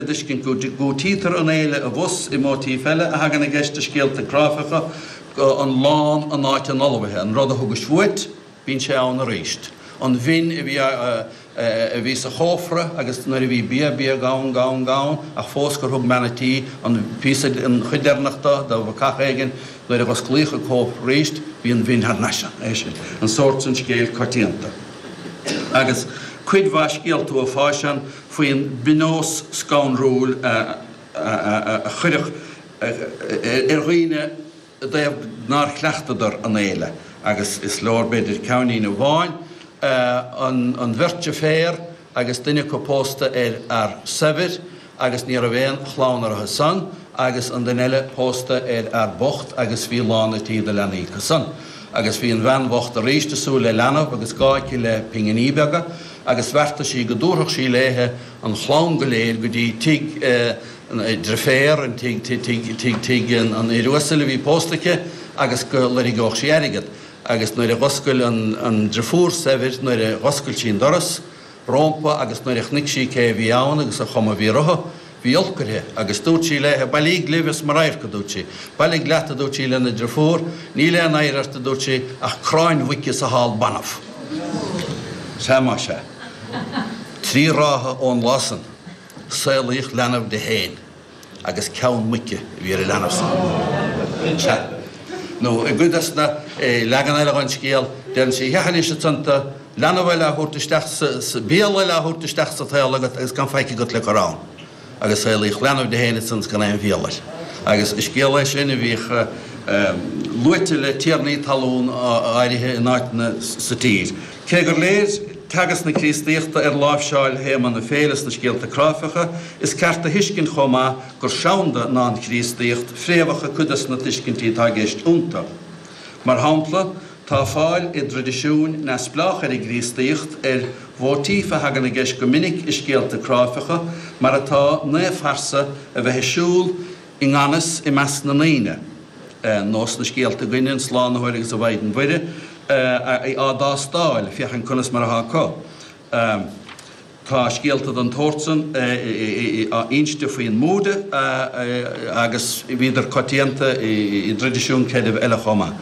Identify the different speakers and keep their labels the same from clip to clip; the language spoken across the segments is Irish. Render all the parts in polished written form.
Speaker 1: Discin go títar an éile a bhus I mótí felle a hagan a gceiste scéalta gráfacha an lán an áit an olbhathe an rud a thugus fuit bín sé ann a ríist. An bhín a bhí sa chófra agus nuair a bhí bí gáin ach fós gur thug manatí an písa an chuidernachta da bh cachaigen nuair a bhas clíocha cóp ríist bí an bhín harnasa an sort san scéal cartíanta. Agus cuid bha scéaltú a fáisean faoin binós scánrúil a chuireach roiine nar chleachtadar an éile agus is leor beidir ceannaí na bháin an bhirte fér agus duine copósta ar sabir agus ní a bhéin chlánar a san agus an duile pósta ar bocht agus bhí lánatí de lenaí go san. Agus bhí an bheanmhacht a ríistasú le lenamh agus gáici le pinganíbeaga agus bherta sí go dúthach sí léthe an chlán go léir go dtí dreféir an an iruasile bhí póstacha agus go leirí gách sí airigad. Agus nuair a ghoscail an drefúr sefir nuair a ghoscail sin doras, rómpa agus nuair a chnic sí cé bhí ann agus a chuma bhí rotha, bhí olcurthe agus dúirt sí léthe bailí glibhas mar raibh go dúirt sí. Bailí gleta dúirt sí lena drefúr, ní le an éireachta dúirt sí ach cráin mhuice a hall banamh. Sama sé. Trí rátha ón lasan, saolaíoch lenamh de héin, agus ceann mhuice bhí ar lenamh san. No, I gcuidas na legan eile an scéal, dean sí hechaní sé tanta lenamh eile a thuirtaisteach béal eile a thuirtaisteach sa tail agat agus gan feici go le gorán. Agus saolaíoch lenamh de héine san gan éon bhéalais. Agus is scéal é sin a bhíoch luite le tíarnaí talún áirithe in áitna sa tír. Cé gur léir teagas na críostaíochta ar láimhseáil héman na félas na scéalta cráfacha is ceart a hiiscin chomá gur seanda ná an críostaíocht fréamhacha cudas na tuiscintí tá géist únta. Mar hampla tá fáil I tradiisiún na splách ar I críostaíocht ar bhótífa hagan na gceist go minic I scéalta cráfacha mar atá néamhfarsa a bheith siúil I nganas I meas na naoine. Nós na scéalta gine sláán na thuirgus a bhaidin bhuiide I ádá stáil fiochan conas mar a há. Tá scéalta an tórsan inste faoin múde agus bhíidir cotíanta I tradiisiún céadh eile chomá.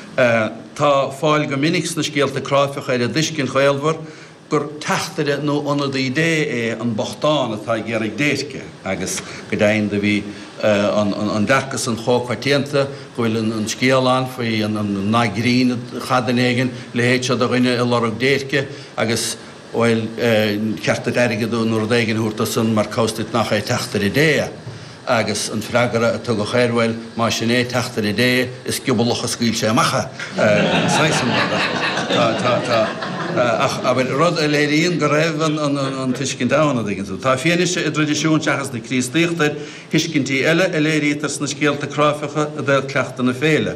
Speaker 1: Tá fáil go minic na scéalta cráfacha ar a discin chailmhar gur teachtaire nó anad idé an bochtáin atá ggéarigh déisce agus go dainn de bhí an deachas an chóchartíanta bhfuil an scéalán faoi an nágrín chadanéigen le héad se do gine I lorug déirce agus bhfuil ceartta airigad nuair dhéigen thuirta san mar costait nach é teachtar idé agus an freagara a tug a chéirhfuil má sin é teachtar idé is gibbalach a scaoil sé macha. Aber rud a léiríonn go raibh an tuiscin dána dgan. Tá féanise I tradiisiún teachas na críostaíochta hiiscintí eile a léirítas na scéalta cráfacha a d cleachta na féile.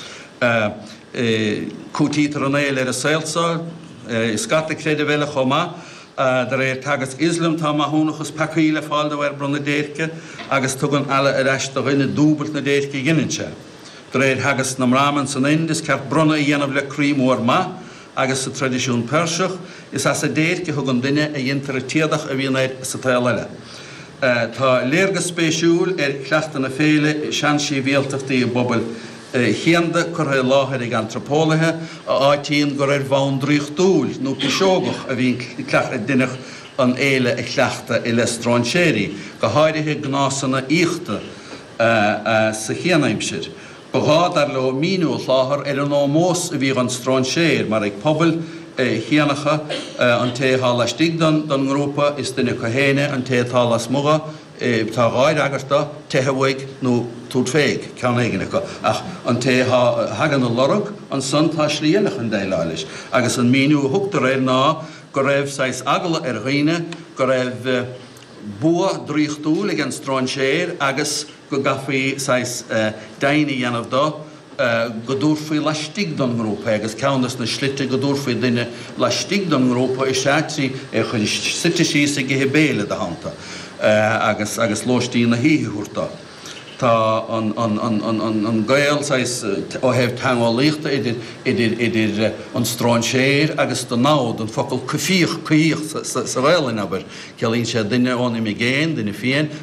Speaker 1: Cútítar an éile ar a saolsáil, scata créidir bheile chomá, dar tagas Islam tá húnachas pacaíle fáilda ar bruna déirce agus tugann eile ar eiste rinne dúbalt na déirce ginninse. Dar hagas na mráman san indis ceart bruna I dhéanamh le crímór má agus sa tradiisiún perseach is as a déirce thugann duine a dhéantar a tíadach a bhíon sa tail eile. Tá léargas spéisiúil ar cleachta na féile seansí bhéaltachtaí bobbal chéanda chutha láthir ag antropólathe a áitíonn gur bhán dríochtúil nó pisógach a bhíon duineach an éile a cleachta I le stráinséirí go háirithe gnásanna íochta sa chéanaimsir. Bhád ar le míú láthir ar an ómós a bhí an stráinséir mar ag pobl chéanacha an téthá leistigh don grúpa is duine go héine an tétá las muga tá gáir agartá téthehhaig nó túd féig ceann éigeine go ach an tétha hagan na lorug an san tá slíanach an déileáilis agus an míú thugtar ná go raibh sais agala ar riine go raibh bua dríochtúil ag an stráinséir agus go gafaí sais daine dhéanamh dó go dúrfaí leistigh don grúpa agus ceannas na slite go dúrfaí duine leistigh don grúpa I seachtí chuir site síos a githe béle de hananta agus lóistíí na híthúirta. Tá an gael ó hebh teáíochta idir an stráin séir agus do nád an focail cuíoch sa bhhailin aber cealín sé duine ónna mé géin, duine féin